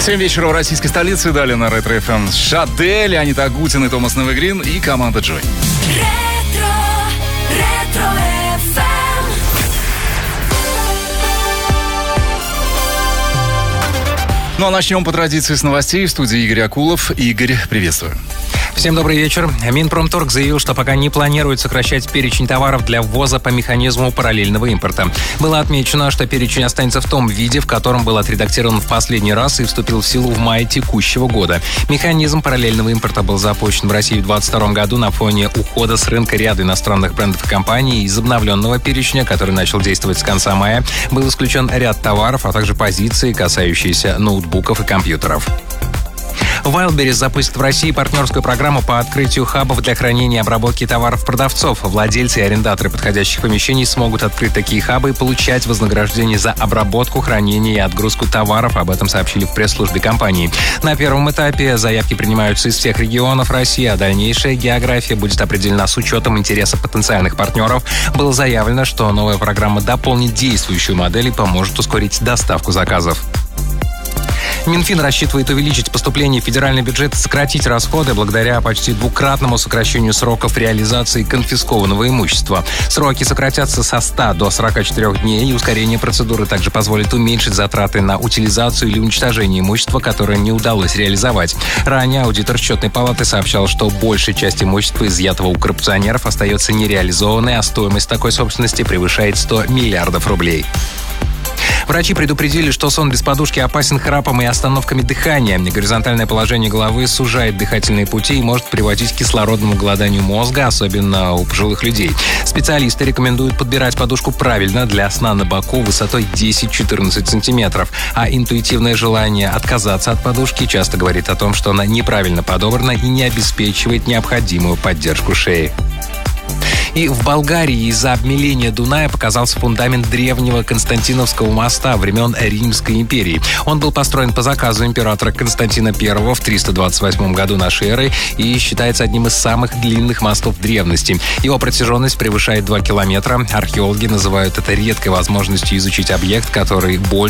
7 вечера в российской столице. Далее на Ретро ФМ Шадель, Анита Агутин и Томас Новыгрин и команда Джой. Ну а начнем по традиции с новостей. В студии Игорь Акулов. Игорь, приветствую. Всем добрый вечер. Минпромторг заявил, что пока не планирует сокращать перечень товаров для ввоза по механизму параллельного импорта. Было отмечено, что перечень останется в том виде, в котором был отредактирован в последний раз и вступил в силу в мае текущего года. Механизм параллельного импорта был запущен в России в 2022 году на фоне ухода с рынка ряда иностранных брендов и компаний. Из обновленного перечня, который начал действовать с конца мая, был исключен ряд товаров, а также позиции, касающиеся ноутбуков и компьютеров. Wildberries запустит в России партнерскую программу по открытию хабов для хранения и обработки товаров продавцов. Владельцы и арендаторы подходящих помещений смогут открыть такие хабы и получать вознаграждение за обработку, хранение и отгрузку товаров. Об этом сообщили в пресс-службе компании. На первом этапе заявки принимаются из всех регионов России, а дальнейшая география будет определена с учетом интересов потенциальных партнеров. Было заявлено, что новая программа дополнит действующую модель и поможет ускорить доставку заказов. Минфин рассчитывает увеличить поступление в федеральный бюджет и сократить расходы благодаря почти двукратному сокращению сроков реализации конфискованного имущества. Сроки сократятся со 100 до 44 дней, и ускорение процедуры также позволит уменьшить затраты на утилизацию или уничтожение имущества, которое не удалось реализовать. Ранее аудитор Счетной палаты сообщал, что большая часть имущества, изъятого у коррупционеров, остается нереализованной, а стоимость такой собственности превышает 100 миллиардов рублей. Врачи предупредили, что сон без подушки опасен храпом и остановками дыхания. Горизонтальное положение головы сужает дыхательные пути и может приводить к кислородному голоданию мозга, особенно у пожилых людей. Специалисты рекомендуют подбирать подушку правильно для сна на боку высотой 10-14 сантиметров. А интуитивное желание отказаться от подушки часто говорит о том, что она неправильно подобрана и не обеспечивает необходимую поддержку шеи. И в Болгарии из-за обмеления Дуная показался фундамент древнего Константиновского моста времен Римской империи. Он был построен по заказу императора Константина I в 328 году нашей эры и считается одним из самых длинных мостов древности. Его протяженность превышает 2 километра. Археологи называют это редкой возможностью изучить объект, который больше